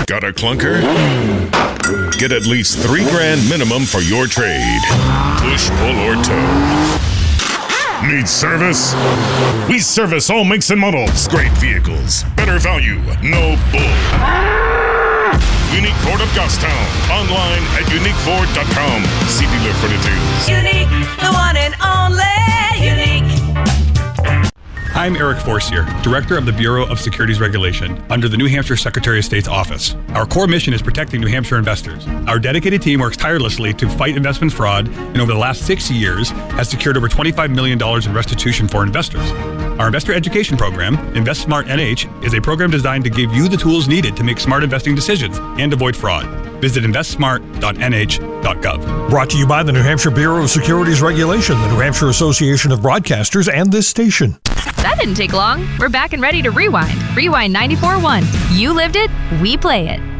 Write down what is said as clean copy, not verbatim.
Got a clunker? Get at least $3,000 minimum for your trade. Push, pull, or tow. Need service? We service all makes and models. Great vehicles. Better value. No bull. Unique Ford of Goffstown. Online at uniqueford.com. See dealer for details. Unique, the one and only Unique. I'm Eric Forcier, Director of the Bureau of Securities Regulation under the New Hampshire Secretary of State's office. Our core mission is protecting New Hampshire investors. Our dedicated team works tirelessly to fight investment fraud, and over the last 6 years has secured over $25 million in restitution for investors. Our investor education program, InvestSmart NH, is a program designed to give you the tools needed to make smart investing decisions and avoid fraud. Visit investsmart.nh.gov. Brought to you by the New Hampshire Bureau of Securities Regulation, the New Hampshire Association of Broadcasters, and this station. That didn't take long. We're back and ready to rewind. Rewind 94.1. You lived it, we play it.